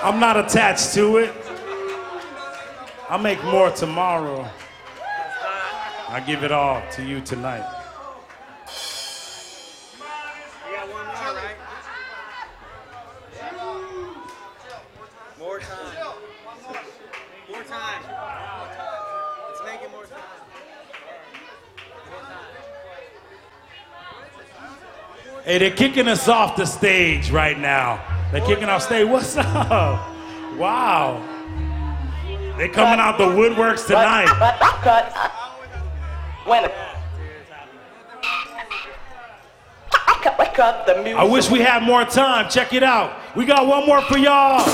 I'm not attached to it. I'll make more tomorrow. I give it all to you tonight. You got one more, right? More time. More time. Let's make it more time. Hey, they're kicking us off the stage right now. They're kicking off stage. What's up? Wow. They're coming out the woodworks tonight. Cut. When? Cut the music. I wish we had more time. Check it out. We got one more for y'all.